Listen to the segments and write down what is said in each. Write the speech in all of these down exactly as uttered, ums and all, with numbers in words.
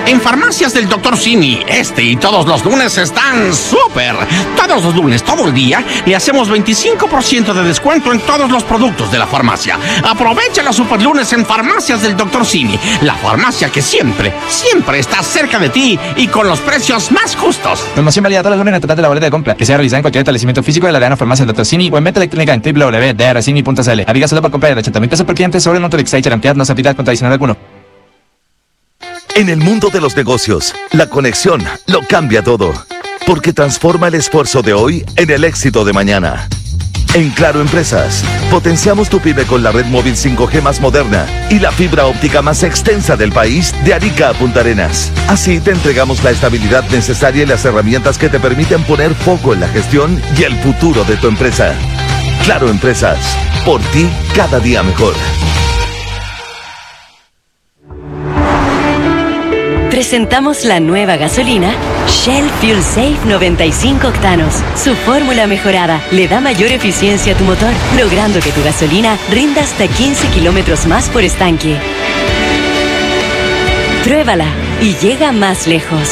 En Farmacias del doctor Simi, este y todos los lunes están súper. Todos los lunes, todo el día, le hacemos veinticinco por ciento de descuento en todos los productos de la farmacia. Aprovecha los super lunes en Farmacias del doctor Simi, la farmacia que siempre, siempre está cerca de ti y con los precios más justos. Promoción válida todos los lunes en total de la boleta de compra, que sea realizada en cualquier establecimiento físico de la Arena Farmacia del doctor Simi o en venta electrónica en doble u doble u doble u punto d r simi punto c l. Aplica solo por compra de ochenta mil pesos por cliente sobre el monto de Exchange cantidad no se aplica con adicional alguno. En el mundo de los negocios, la conexión lo cambia todo, porque transforma el esfuerzo de hoy en el éxito de mañana. En Claro Empresas, potenciamos tu pyme con la red móvil cinco G más moderna y la fibra óptica más extensa del país de Arica a Punta Arenas. Así te entregamos la estabilidad necesaria y las herramientas que te permiten poner foco en la gestión y el futuro de tu empresa. Claro Empresas, por ti cada día mejor. Presentamos la nueva gasolina Shell Fuel Safe noventa y cinco octanos. Su fórmula mejorada le da mayor eficiencia a tu motor, logrando que tu gasolina rinda hasta quince kilómetros más por estanque. Pruébala y llega más lejos.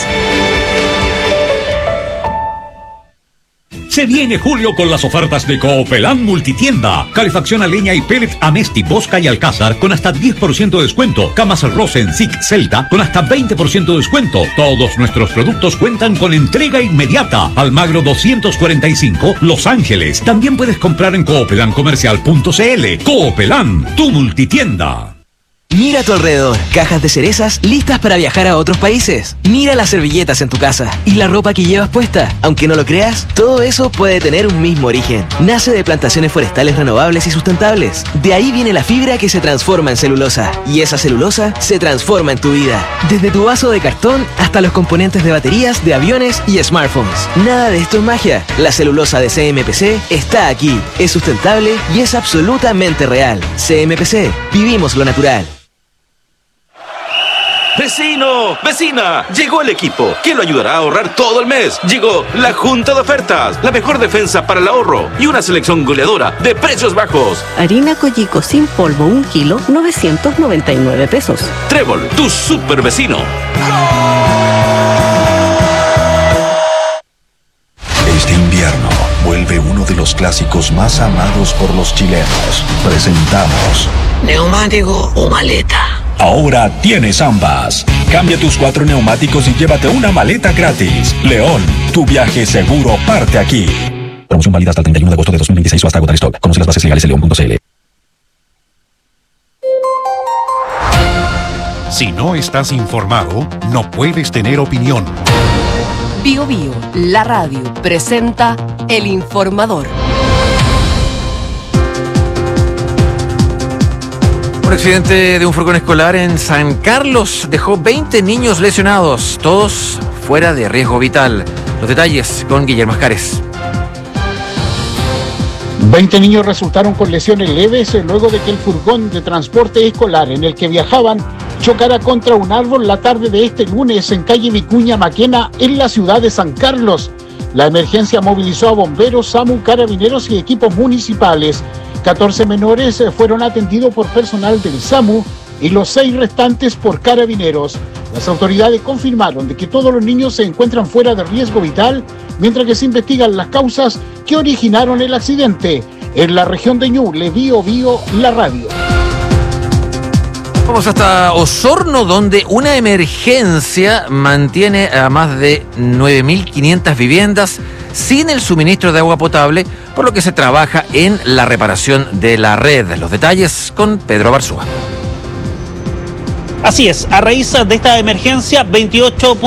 Se viene julio con las ofertas de Coopelán Multitienda. Calefacción a leña y pellet Amesti, Bosca y Alcázar con hasta diez por ciento de descuento. Camas Rosen, Zic, Celta con hasta veinte por ciento de descuento. Todos nuestros productos cuentan con entrega inmediata. Almagro doscientos cuarenta y cinco, Los Ángeles. También puedes comprar en coopelan comercial punto c l. Coopelán, tu multitienda. Mira a tu alrededor, cajas de cerezas listas para viajar a otros países. Mira las servilletas en tu casa y la ropa que llevas puesta. Aunque no lo creas, todo eso puede tener un mismo origen. Nace de plantaciones forestales renovables y sustentables. De ahí viene la fibra que se transforma en celulosa. Y esa celulosa se transforma en tu vida. Desde tu vaso de cartón hasta los componentes de baterías, de aviones y smartphones. Nada de esto es magia. La celulosa de C M P C está aquí. Es sustentable y es absolutamente real. C M P C. Vivimos lo natural. ¡Vecino! ¡Vecina! Llegó el equipo que lo ayudará a ahorrar todo el mes. Llegó la Junta de Ofertas, la mejor defensa para el ahorro y una selección goleadora de precios bajos. Harina Coyico sin polvo, un kilo, novecientos noventa y nueve pesos. Trébol, tu super vecino. Este invierno vuelve uno de los clásicos más amados por los chilenos. Presentamos ¿neumático o maleta? Ahora tienes ambas. Cambia tus cuatro neumáticos y llévate una maleta gratis. León, tu viaje seguro parte aquí. Promoción válida hasta el treinta y uno de agosto de dos mil veintiséis o hasta agotar stock. Conoce las bases legales en león punto c l. Si no estás informado, no puedes tener opinión. Bio Bio, la radio, presenta El Informador. Un accidente de un furgón escolar en San Carlos dejó veinte niños lesionados, todos fuera de riesgo vital. Los detalles con Guillermo Ascares. veinte niños resultaron con lesiones leves luego de que el furgón de transporte escolar en el que viajaban chocara contra un árbol la tarde de este lunes en calle Vicuña Maquena, en la ciudad de San Carlos. La emergencia movilizó a bomberos, SAMU, carabineros y equipos municipales. catorce menores fueron atendidos por personal del SAMU y los seis restantes por carabineros. Las autoridades confirmaron de que todos los niños se encuentran fuera de riesgo vital, mientras que se investigan las causas que originaron el accidente. En la región de Ñuble, Bio Bio, la radio. Vamos hasta Osorno, donde una emergencia mantiene a más de nueve mil quinientas viviendas sin el suministro de agua potable, por lo que se trabaja en la reparación de la red. Los detalles con Pedro Barzúa. Así es, a raíz de esta emergencia, veintiocho